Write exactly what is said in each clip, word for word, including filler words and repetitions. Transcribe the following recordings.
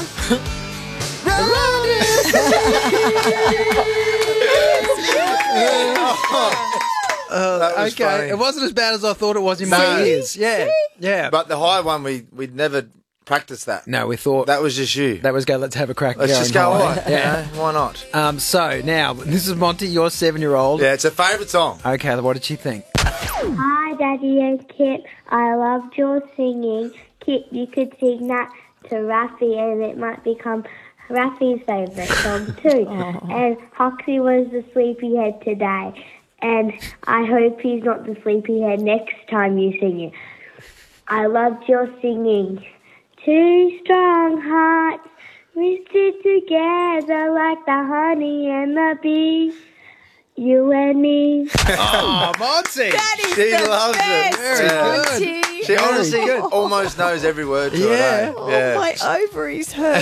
Uh, okay, funny. It wasn't as bad as I thought it was in my No. ears. Yeah, yeah. But the high one, we we'd never practiced that. No, we thought That was just you. that was go. Let's have a crack. Let's going just go high. on. Yeah. You know, why not? Um. So now this is Monty, your seven-year-old. Yeah, it's a favourite song. Okay. What did she think? Hi, Daddy and Kit. I loved your singing. Kit, you could sing that to Rafi and it might become Rafi's favourite song too. And Hoxie was the sleepyhead today. And I hope he's not the sleepyhead next time you sing it. I loved your singing. Two strong hearts twisted together like the honey and the bee. You and me. Oh, Monty. That is She the loves it. best, Very good. Monty. She honestly good. almost knows every word to Yeah. it. eh? Oh, Yeah. my ovaries hurt.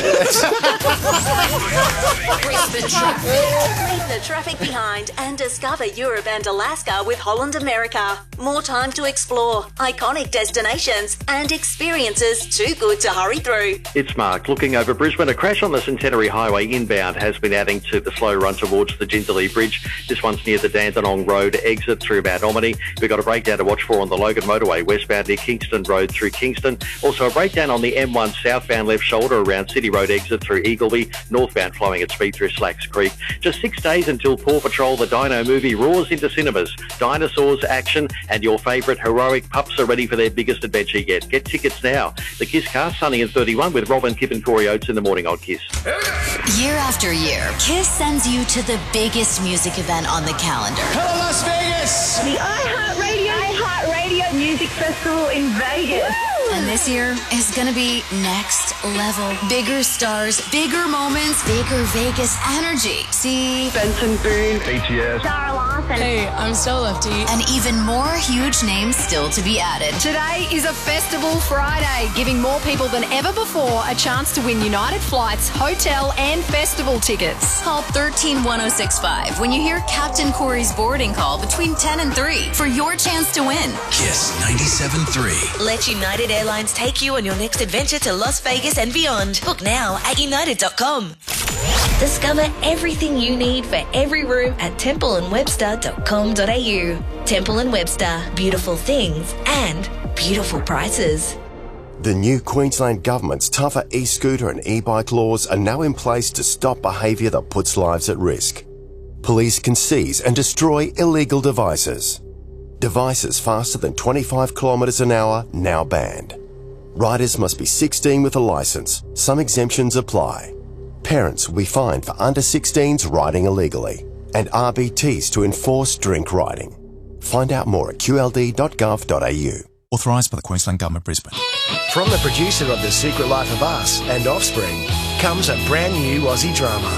Race the traffic. Leave the traffic behind and discover Europe and Alaska with Holland America. More time to explore, iconic destinations and experiences too good to hurry through. It's Mark. Looking over Brisbane, a crash on the Centenary Highway inbound has been adding to the slow run towards the Jindalee Bridge. This one's near the Dandenong Road exit through Mount Omni. We've got a breakdown to watch for on the Logan Motorway westbound near Kingston Road through Kingston. Also a breakdown on the M one southbound left shoulder around City Road exit through Eagleby. Northbound flowing at speed through Slacks Creek. Just six days until Paw Patrol the Dino movie roars into cinemas. Dinosaurs, action, and your favourite heroic pups are ready for their biggest adventure yet. Get tickets now. The Kiss Cast, Sunny and thirty-one with Robin, Kip and Corey Oates in the morning on Kiss. Year after year, Kiss sends you to the biggest music event on the calendar. Hello, Las Vegas! The iHeartRadio iHeartRadio Music Festival in Vegas. And this year is going to be next level. Bigger stars, bigger moments, bigger Vegas energy. See? Benson Boone. A T S. Sarah Larson. Hey, I'm Stella Lefty. And even more huge names still to be added. Today is a Festival Friday, giving more people than ever before a chance to win United Flights, hotel and festival tickets. Call one three one oh six five when you hear Captain Corey's boarding call between ten and three for your chance to win. Kiss ninety-seven point three. Let United Airlines take you on your next adventure to Las Vegas and beyond. Book now at united dot com. Discover everything you need for every room at temple and webster dot com dot a u. Temple and Webster, beautiful things and beautiful prices. The new Queensland Government's tougher e-scooter and e-bike laws are now in place to stop behaviour that puts lives at risk. Police can seize and destroy illegal devices. Devices faster than twenty-five kilometres an hour now banned. Riders must be sixteen with a licence. Some exemptions apply. Parents will be fined for under sixteens riding illegally. And R B Ts to enforce drink riding. Find out more at q l d dot gov dot a u. Authorised by the Queensland Government, Brisbane. From the producer of The Secret Life of Us and Offspring comes a brand new Aussie drama.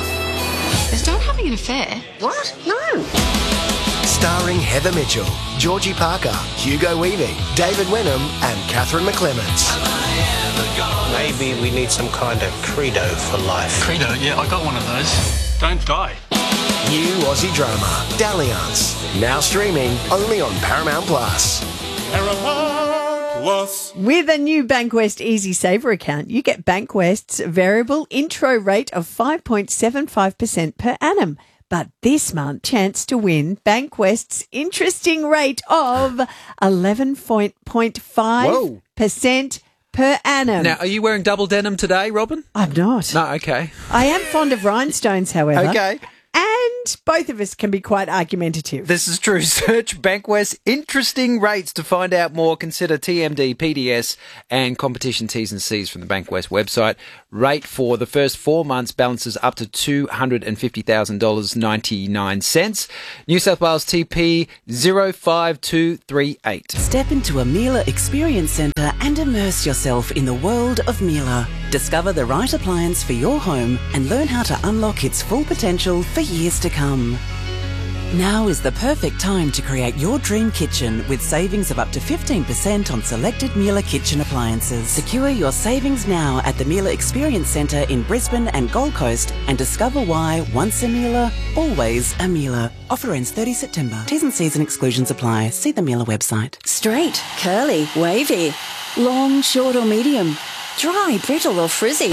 Is Dad having an affair? What? No. Starring Heather Mitchell, Georgie Parker, Hugo Weaving, David Wenham and Catherine McClements. Maybe we need some kind of credo for life. Credo? Yeah, I got one of those. Don't die. New Aussie drama, Dalliance. Now streaming only on Paramount Plus. Paramount Plus. With a new Bankwest Easy Saver account, you get Bankwest's variable intro rate of five point seven five percent per annum. But this month, chance to win Bankwest's interesting rate of eleven point five percent per annum. Now, are you wearing double denim today, Robin? I'm not. No, okay. I am fond of rhinestones, however. Okay. And both of us can be quite argumentative. This is true. Search Bankwest interesting rates to find out more. Consider T M D, P D S and competition T's and C's from the Bankwest website. Rate for the first four months balances up to two hundred fifty thousand dollars and ninety-nine cents. New South Wales T P zero five two three eight. Step into a Miele Experience Centre and immerse yourself in the world of Miele. Discover the right appliance for your home and learn how to unlock its full potential for years to come. Now is the perfect time to create your dream kitchen with savings of up to fifteen percent on selected Miele kitchen appliances. Secure your savings now at the Miele Experience Centre in Brisbane and Gold Coast and discover why once a Miele, always a Miele. Offer ends thirtieth September. T's and C's and exclusions apply. See the Miele website. Straight, curly, wavy, long, short or medium, dry, brittle or frizzy.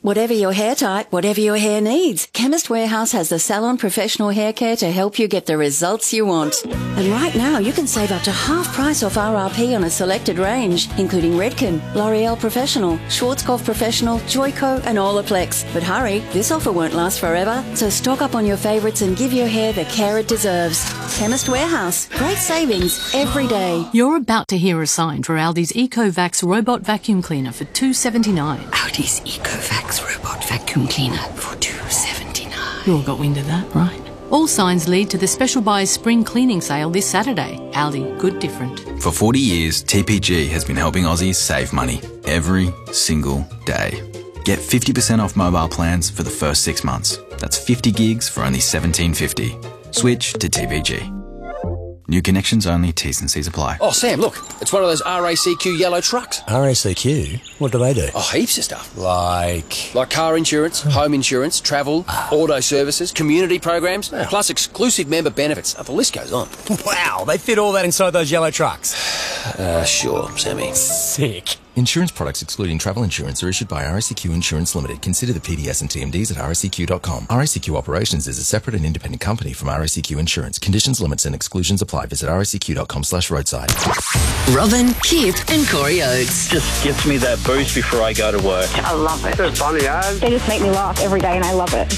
Whatever your hair type, whatever your hair needs, Chemist Warehouse has the salon professional hair care to help you get the results you want. And right now, you can save up to half price off R R P on a selected range, including Redken, L'Oreal Professional, Schwarzkopf Professional, Joico, and Olaplex. But hurry, this offer won't last forever, so stock up on your favourites and give your hair the care it deserves. Chemist Warehouse. Great savings every day. You're about to hear a sign for Aldi's EcoVax Robot Vacuum Cleaner for two dollars seventy-nine. Aldi's EcoVax Robot Vacuum Cleaner for two dollars seventy-nine. You all got wind of that, right? All signs lead to the Special Buys Spring Cleaning Sale this Saturday. Aldi, good different. For forty years, T P G has been helping Aussies save money every single day. Get fifty percent off mobile plans for the first six months. That's fifty gigs for only seventeen fifty. Switch to T P G. New connections only, T's and C's apply. Oh, Sam, look. It's one of those R A C Q yellow trucks. R A C Q? What do they do? Oh, heaps of stuff. Like? Like car insurance, home insurance, travel, auto services, community programs, plus exclusive member benefits. Oh, the list goes on. Wow, they fit all that inside those yellow trucks. Uh, sure, Sammy. Sick. Insurance products excluding travel insurance are issued by R A C Q Insurance Limited. Consider the P D S and T M Ds at R A C Q dot com. R A C Q Operations is a separate and independent company from R A C Q Insurance. Conditions, limits and exclusions apply. Visit R A C Q dot com slash roadside. Robin, Kip and Corey Oates. Just gives me that boost before I go to work. I love it. It's funny, eh? They just make me laugh every day and I love it.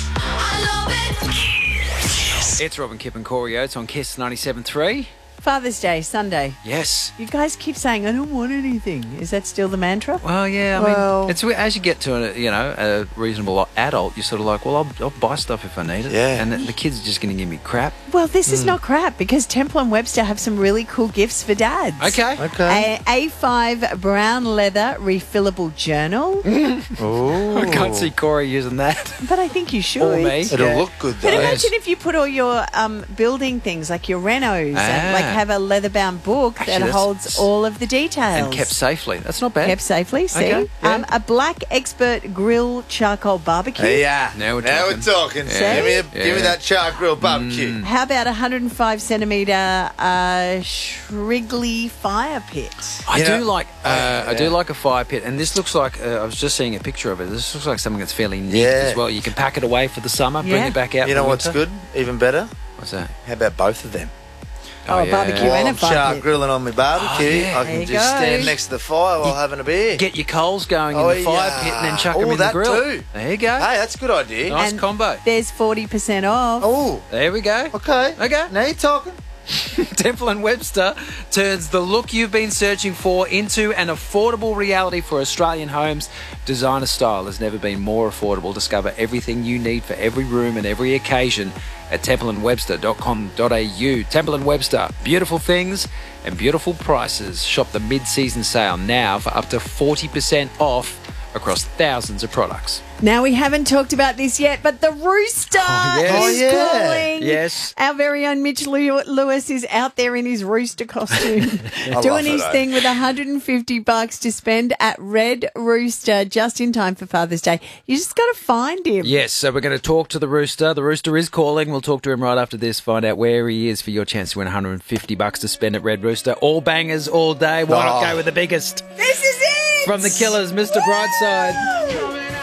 It's Robin, Kip and Corey Oates on Kiss ninety-seven point three. Father's Day, Sunday. Yes. You guys keep saying, I don't want anything. Is that still the mantra? Well, yeah. I well, mean, it's as you get to a, you know, a reasonable adult, you're sort of like, well, I'll, I'll buy stuff if I need it. Yeah. And the, the kids are just going to give me crap. Well, this is Mm. not crap because Temple and Webster have some really cool gifts for dads. Okay. Okay. A A5 brown leather refillable journal. Oh. I can't see Corey using that. But I think you should. Or me. It'll Yeah. look good, though. But imagine if you put all your um, building things, like your renos, and like Ah. have a leather-bound book Actually, that that's- holds all of the details. And kept safely. That's not bad. Kept safely, see? Okay, yeah. um, a black expert grill charcoal barbecue. Yeah. Now we're Now talking. we're talking. Yeah. Give me, a, Yeah. give me that char grill barbecue. How about a one hundred five centimetre uh, Shrigley fire pit? I You do know- like uh, Oh, I do yeah. like a fire pit, and this looks like uh, I was just seeing a picture of it. This looks like something that's fairly neat Yeah. as well. You can pack it away for the summer, bring Yeah. it back out. You for know what's winter. good? Even better? What's that? How about both of them? Oh, a barbecue While and a I'm fire char pit. grilling on my barbecue, Oh, yeah. I There can you just go. stand next to the fire while having a beer. Get your coals going Oh, in the fire yeah. pit and then chuck Oh, them in that the grill. too. There you go. Hey, that's a good idea. Nice And combo. There's forty percent off. Oh, There we go. okay. Okay. Now you're talking. Temple and Webster turns the look you've been searching for into an affordable reality for Australian homes. Designer style has never been more affordable. Discover everything you need for every room and every occasion at temple and webster dot com dot a u. Temple and Webster, beautiful things and beautiful prices. Shop the mid-season sale now for up to forty percent off across thousands of products. Now, we haven't talked about this yet, but the rooster yes. is Oh, yeah. calling. Yes. Our very own Mitch Lew- Lewis is out there in his rooster costume, love doing it, his eh? thing with one hundred fifty bucks to spend at Red Rooster just in time for Father's Day. You just got to find him. Yes, so we're going to talk to the rooster. The rooster is calling. We'll talk to him right after this, find out where he is for your chance to win one hundred fifty bucks to spend at Red Rooster. All bangers all day. Why not Oh. go with the biggest? This is it! From the Killers, Mister Brightside.